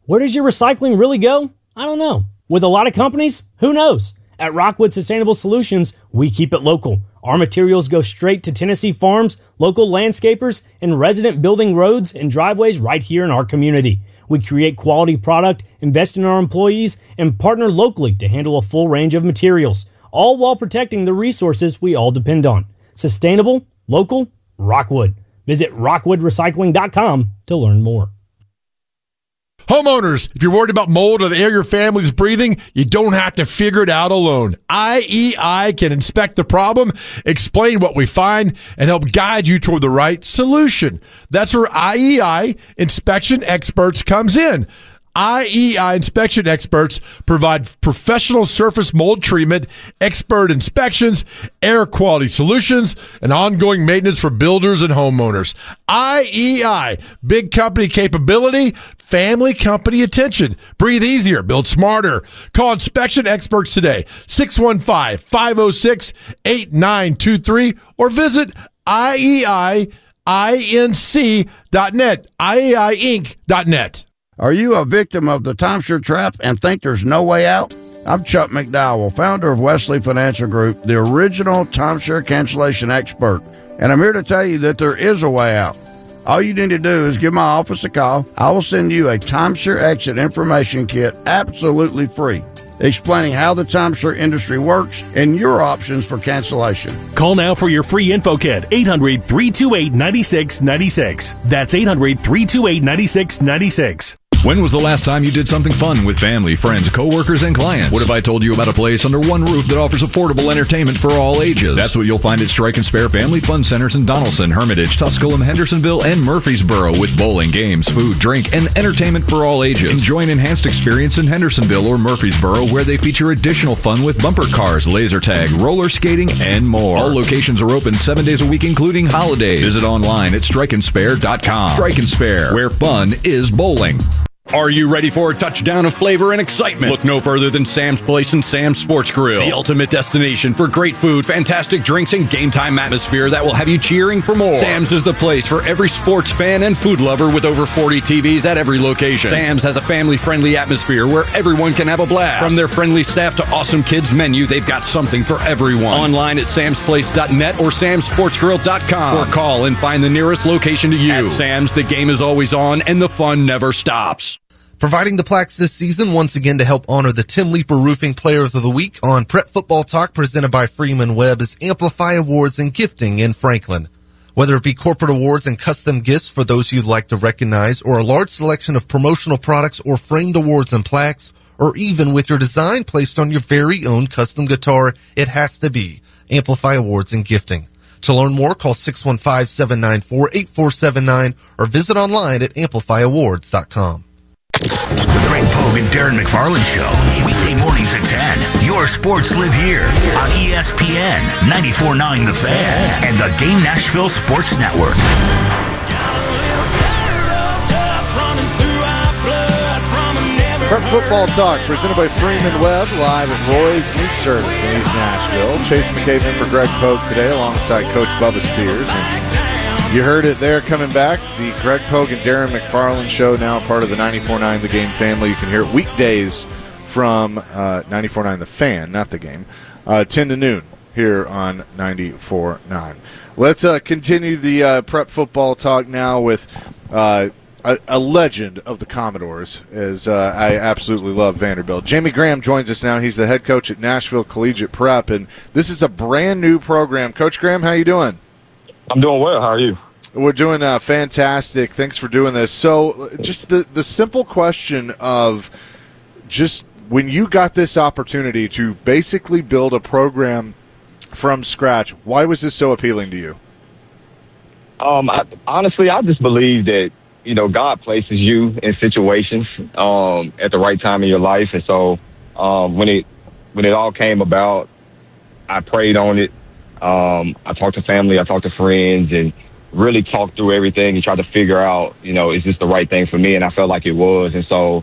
Where does your recycling really go? I don't know. With a lot of companies, who knows? At Rockwood Sustainable Solutions, we keep it local. Our materials go straight to Tennessee farms, local landscapers, and resident building roads and driveways right here in our community. We create quality product, invest in our employees, and partner locally to handle a full range of materials, all while protecting the resources we all depend on. Sustainable, local, Rockwood. Visit rockwoodrecycling.com to learn more. Homeowners, if you're worried about mold or the air your family's breathing, you don't have to figure it out alone. IEI can inspect the problem, explain what we find, and help guide you toward the right solution. That's where IEI Inspection Experts comes in. IEI Inspection Experts provide professional surface mold treatment, expert inspections, air quality solutions, and ongoing maintenance for builders and homeowners. IEI, big company capability, family company attention. Breathe easier, build smarter. Call Inspection Experts today, 615-506-8923, or visit IEIinc.net, IEIinc.net. Are you a victim of the timeshare trap and think there's no way out? I'm Chuck McDowell, founder of Wesley Financial Group, the original timeshare cancellation expert, and I'm here to tell you that there is a way out. All you need to do is give my office a call. I will send you a timeshare exit information kit absolutely free, explaining how the timeshare industry works and your options for cancellation. Call now for your free info kit, 800-328-9696. That's 800-328-9696. When was the last time you did something fun with family, friends, coworkers, and clients? What if I told you about a place under one roof that offers affordable entertainment for all ages? That's what you'll find at Strike and Spare Family Fun Centers in Donaldson, Hermitage, Tusculum, Hendersonville, and Murfreesboro, with bowling, games, food, drink, and entertainment for all ages. Enjoy an enhanced experience in Hendersonville or Murfreesboro, where they feature additional fun with bumper cars, laser tag, roller skating, and more. All locations are open 7 days a week, including holidays. Visit online at strikeandspare.com. Strike and Spare, where fun is bowling. Are you ready for a touchdown of flavor and excitement? Look no further than Sam's Place and Sam's Sports Grill, the ultimate destination for great food, fantastic drinks, and game time atmosphere that will have you cheering for more. Sam's is the place for every sports fan and food lover, with over 40 TVs at every location. Sam's has a family-friendly atmosphere where everyone can have a blast. From their friendly staff to awesome kids menu, they've got something for everyone. Online at samsplace.net or samsportsgrill.com, or call and find the nearest location to you. At Sam's, the game is always on and the fun never stops. Providing the plaques this season once again to help honor the Tim Leeper Roofing Player of the Week on Prep Football Talk, presented by Freeman Webb, is Amplify Awards and Gifting in Franklin. Whether it be corporate awards and custom gifts for those you'd like to recognize, or a large selection of promotional products or framed awards and plaques, or even with your design placed on your very own custom guitar, it has to be Amplify Awards and Gifting. To learn more, call 615-794-8479 or visit online at amplifyawards.com. The Greg Pogue and Darren McFarland Show, weekday mornings at 10. Your sports live here on ESPN 94.9 The Fan and the Game Nashville Sports Network. Prep Football Talk, presented by Freeman Webb, live at Roy's Meat Service in East Nashville. Chase McCabe in for Greg Pogue today, alongside Coach Bubba Spears. And you heard it there coming back. The Greg Pogue and Darren McFarland Show, now part of the 94.9 The Game family. You can hear it weekdays from 94.9 The Fan, not The Game, 10 to noon here on 94.9. Let's continue the Prep Football Talk now with a legend of the Commodores, as I absolutely love Vanderbilt. Jamie Graham joins us now. He's the head coach at Nashville Collegiate Prep, and this is a brand-new program. Coach Graham, how you doing? I'm doing well. How are you? We're doing fantastic. Thanks for doing this. So just the simple question of just when you got this opportunity to basically build a program from scratch, why was this so appealing to you? Honestly, I just believe that, God places you in situations at the right time in your life. And so when it all came about, I prayed on it. I talked to family, I talked to friends, and really talked through everything and tried to figure out, is this the right thing for me? And I felt like it was. And so,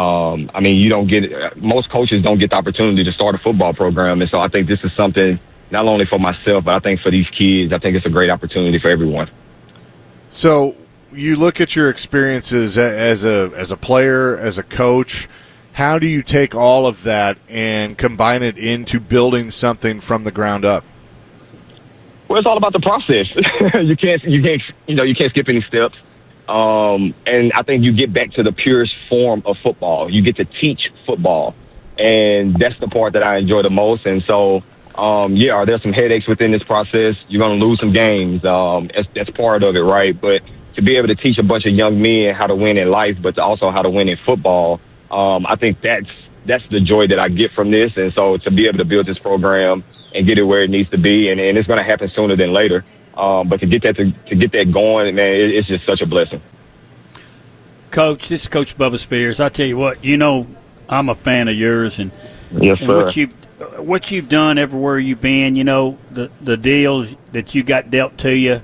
most coaches don't get the opportunity to start a football program. And so I think this is something not only for myself, but I think for these kids, I think it's a great opportunity for everyone. So you look at your experiences as a player, as a coach, how do you take all of that and combine it into building something from the ground up? Well, it's all about the process. You can't skip any steps. And I think you get back to the purest form of football. You get to teach football, and that's the part that I enjoy the most. And so, are there some headaches within this process? You're going to lose some games. That's part of it, right? But to be able to teach a bunch of young men how to win in life, but also how to win in football, I think that's the joy that I get from this. And so to be able to build this program and get it where it needs to be, and it's going to happen sooner than later. But to get that going, man, it's just such a blessing. Coach, this is Coach Bubba Spears. I tell you what, I'm a fan of yours, and yes, sir. And what you've done everywhere you've been. The deals that you got dealt to you.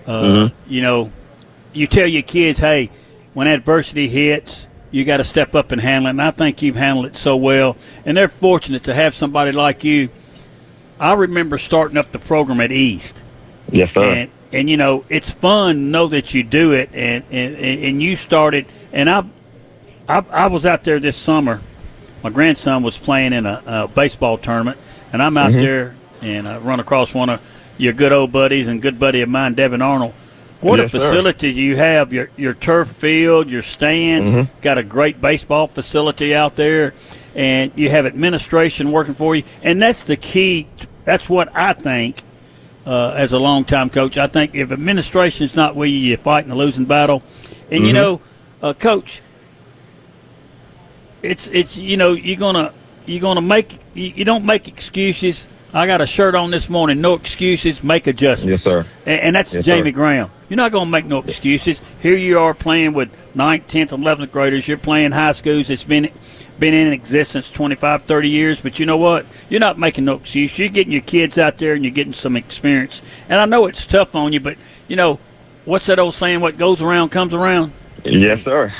You tell your kids, hey, when adversity hits, you got to step up and handle it. And I think you've handled it so well, and they're fortunate to have somebody like you. I remember starting up the program at East. Yes, sir. And it's fun to know that you do it, and you started. And I was out there this summer. My grandson was playing in a baseball tournament, and I'm out there and I run across one of your good old buddies and good buddy of mine, Devin Arnold. What a facility you have! Your turf field, your stands, got a great baseball facility out there, and you have administration working for you, and that's the key. That's what I think. As a longtime coach, I think if administration is not with you, you're fighting a losing battle. And Coach, it's you're gonna make you don't make excuses. I got a shirt on this morning. No excuses, make adjustments. Yes, sir. And that's Jamie Graham. You're not gonna make no excuses. Here you are playing with 9th, 10th, 11th graders. You're playing high schools. It's been in existence 25, 30 years, but you know what? You're not making no excuse. You're getting your kids out there and you're getting some experience. And I know it's tough on you, but, what's that old saying, what goes around comes around? Yes, sir.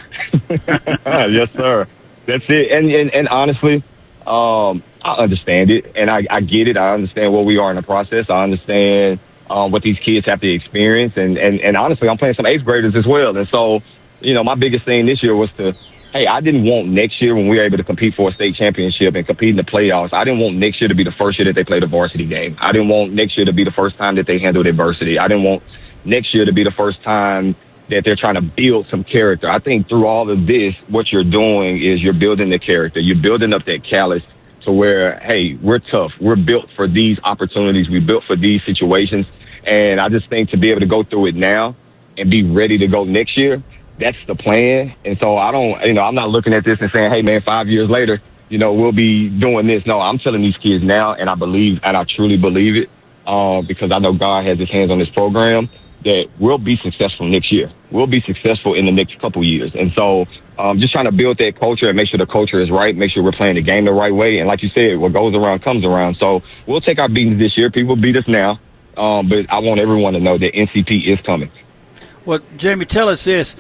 Yes, sir. That's it. And honestly, I understand it, and I get it. I understand where we are in the process. I understand what these kids have to experience. And honestly, I'm playing some 8th graders as well. And so, my biggest thing this year was I didn't want next year when we were able to compete for a state championship and compete in the playoffs, I didn't want next year to be the first year that they played a varsity game. I didn't want next year to be the first time that they handled adversity. I didn't want next year to be the first time that they're trying to build some character. I think through all of this, what you're doing is you're building the character. You're building up that callus to where, hey, we're tough. We're built for these opportunities. We're built for these situations. And I just think to be able to go through it now and be ready to go next year, that's the plan. And so I'm not looking at this and saying, hey, man, 5 years later, we'll be doing this. No, I'm telling these kids now, and I truly believe it, because I know God has his hands on this program, that we'll be successful next year. We'll be successful in the next couple years. And so just trying to build that culture and make sure the culture is right, make sure we're playing the game the right way. And like you said, what goes around comes around. So we'll take our beatings this year. People beat us now. But I want everyone to know that NCP is coming. Well, Jamie, tell us this.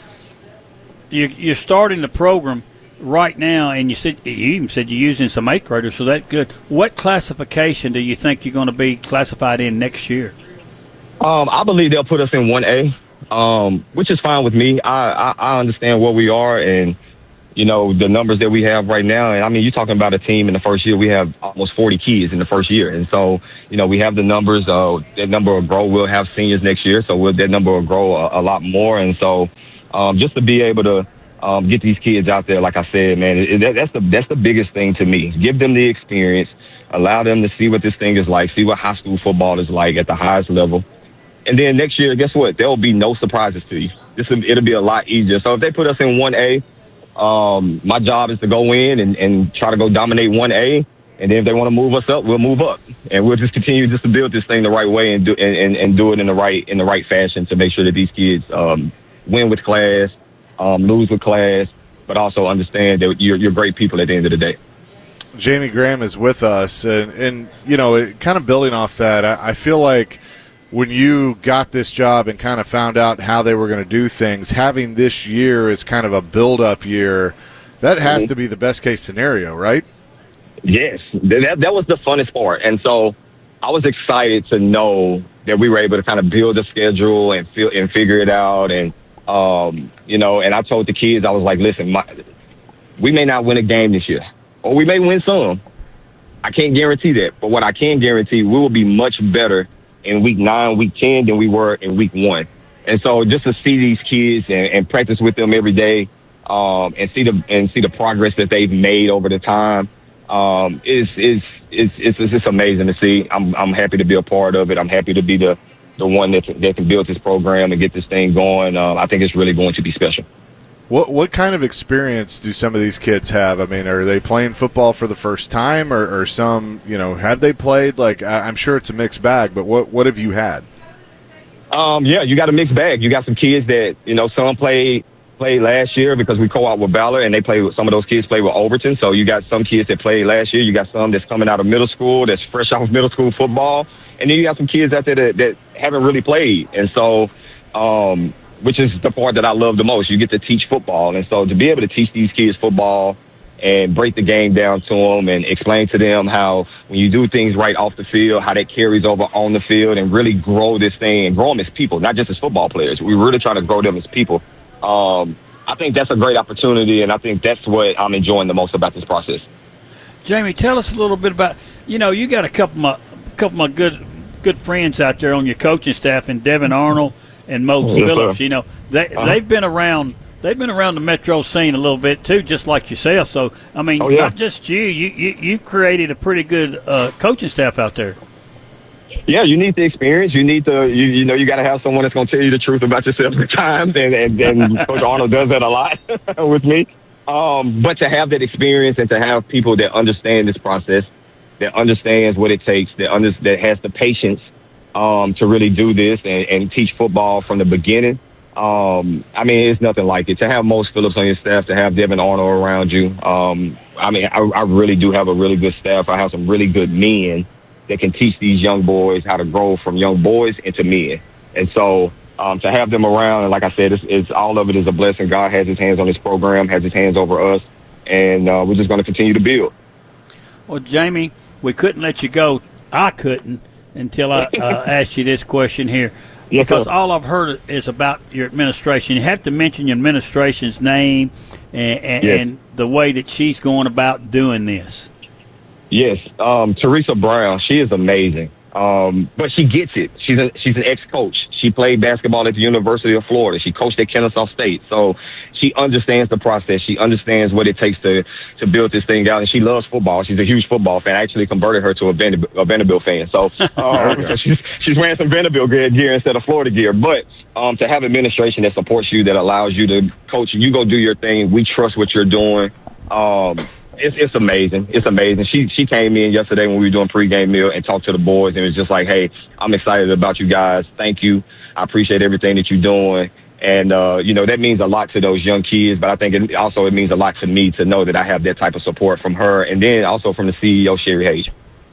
You're starting the program right now, and you even said you're using some 8th graders, so that's good. What classification do you think you're going to be classified in next year? I believe they'll put us in 1A, which is fine with me. I understand where we are and, the numbers that we have right now. And, you're talking about a team in the first year. We have almost 40 kids in the first year. And so, we have the numbers. That number will grow. We'll have seniors next year, so that number will grow a lot more. And so just to be able to get these kids out there, like I said, man, that's the biggest thing to me. Give them the experience. Allow them to see what this thing is like, see what high school football is like at the highest level. And then next year, guess what? There will be no surprises to you. It'll be a lot easier. So if they put us in 1A, my job is to go in and try to go dominate 1A. And then if they want to move us up, we'll move up. And we'll just continue just to build this thing the right way and do it in the right fashion to make sure that these kids win with class, lose with class, but also understand that you're great people at the end of the day. Jamie Graham is with us. And kind of building off that, I feel like when you got this job and kind of found out how they were going to do things, having this year as kind of a build-up year, that has to be the best-case scenario, right? Yes. That was the funnest part. And so I was excited to know that we were able to kind of build a schedule and figure it out. And You know, and I told the kids, I was like, listen, we may not win a game this year, or we may win some. I can't guarantee that. But what I can guarantee, we will be much better in week 9, week 10 than we were in week 1. And so just to see these kids and practice with them every day, and see the progress that they've made over the time, it's amazing to see. I'm happy to be a part of it. I'm happy to be the one that can build this program and get this thing going. I think it's really going to be special. What kind of experience do some of these kids have? I mean, are they playing football for the first time, or some, you know, have they played? Like, I'm sure it's a mixed bag, but what have you had? Yeah, you got a mixed bag. You got some kids that, you know, some played last year because we co-op with Ballard, and some of those kids played with Overton. So you got some kids that played last year. You got some that's coming out of middle school, that's fresh off middle school football. And then you got some kids out there that haven't really played. And so, which is the part that I love the most. You get to teach football. And so to be able to teach these kids football and break the game down to them and explain to them how when you do things right off the field, how that carries over on the field, and really grow this thing and grow them as people, not just as football players. We really try to grow them as people. I think that's a great opportunity, and I think that's what I'm enjoying the most about this process. Jamie, tell us a little bit about, you know, you got a couple of my good friends out there on your coaching staff, and Devin Arnold and Mo Phillips. You know, they've been around the Metro scene a little bit too, just like yourself. So I mean, not just you've created a pretty good coaching staff out there. Yeah, you need the experience. You need you know, you got to have someone that's going to tell you the truth about yourself at times, and Coach Arnold does that a lot with me. But to have that experience and to have people that understand this process, that understands what it takes, that has the patience to really do this and teach football from the beginning. I mean, it's nothing like it. To have Mose Phillips on your staff, to have Devin Arnold around you. I mean, I really do have a really good staff. I have some really good men that can teach these young boys how to grow from young boys into men. And so to have them around, and like I said, it's all of it is a blessing. God has his hands on this program, has his hands over us, and we're just going to continue to build. Well, Jamie, we couldn't let you go. I couldn't until I asked you this question here. Yes, because sir. all I've heard is about your administration. You have to mention your administration's name and the way that she's going about doing this. Yes, Teresa Brown, she is amazing. But she gets it. She's an ex-coach. She played basketball at the University of Florida. She coached at Kennesaw State. So she understands the process. She understands what it takes to build this thing out. And she loves football. She's a huge football fan. I actually converted her to a Vanderbilt fan. So she's wearing some Vanderbilt gear instead of Florida gear. But to have administration that supports you, that allows you to coach, you go do your thing. We trust what you're doing. It's amazing. It's amazing. She came in yesterday when we were doing pregame meal and talked to the boys, and it was just like, hey, I'm excited about you guys. Thank you. I appreciate everything that you're doing. And, you know, that means a lot to those young kids, but I think it means a lot to me to know that I have that type of support from her, and then also from the CEO, Sherry Hayes.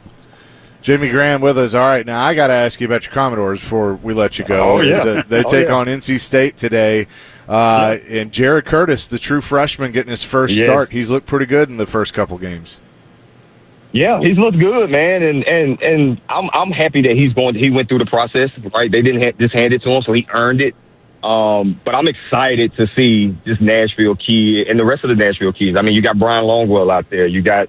Jamie Graham with us. All right, now I got to ask you about your Commodores before we let you go. Oh, yeah. They take on NC State today. And Jared Curtis, the true freshman, getting his first start. He's looked pretty good in the first couple games. Yeah, he's looked good, man, and I'm happy that he went through the process. Right, they didn't just hand it to him, so he earned it. But I'm excited to see this Nashville kid and the rest of the Nashville kids. I mean, you got Brian Longwell out there. You got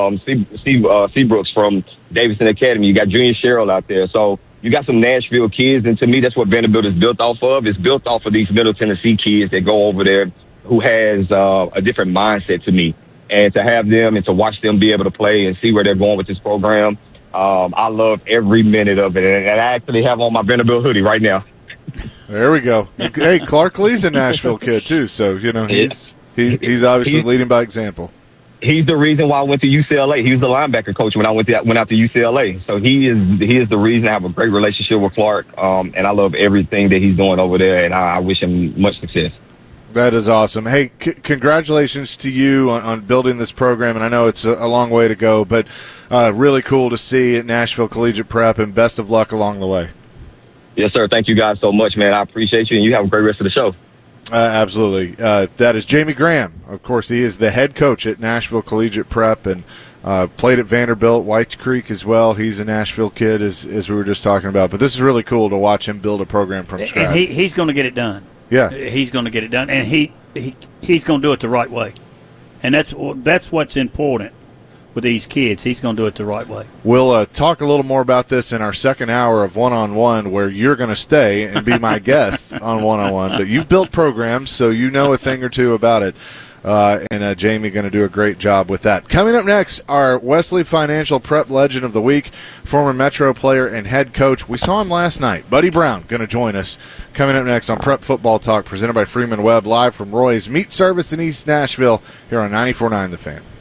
Seabrooks from Davidson Academy. You got Junior Sherrill out there. So you got some Nashville kids, and to me, that's what Vanderbilt is built off of. It's built off of these Middle Tennessee kids that go over there who has a different mindset to me. And to have them and to watch them be able to play and see where they're going with this program, I love every minute of it. And I actually have on my Vanderbilt hoodie right now. There we go. Hey, Clark Lee's a Nashville kid, too, so, you know, he's obviously leading by example. He's the reason why I went to UCLA. He was the linebacker coach when I went out to UCLA. So he is the reason I have a great relationship with Clark, and I love everything that he's doing over there, and I wish him much success. That is awesome. Hey, congratulations to you on building this program, and I know it's a long way to go, but really cool to see at Nashville Collegiate Prep, and best of luck along the way. Yes, sir. Thank you guys so much, man. I appreciate you, and you have a great rest of the show. Absolutely. That is Jamie Graham. Of course, he is the head coach at Nashville Collegiate Prep and played at Vanderbilt, White Creek as well. He's a Nashville kid, as we were just talking about. But this is really cool to watch him build a program from scratch. And he's going to get it done. Yeah. He's going to get it done, and he's going to do it the right way. And that's what's important with these kids. He's going to do it the right way. We'll talk a little more about this in our second hour of one-on-one, where you're going to stay and be my guest on one-on-one. But you've built programs, so you know a thing or two about it. And Jamie going to do a great job with that. Coming up next, our Wesley Financial Prep Legend of the Week, former Metro player and head coach. We saw him last night. Buddy Brown going to join us. Coming up next on Prep Football Talk, presented by Freeman Webb, live from Roy's Meat Service in East Nashville, here on 94.9 The Fan.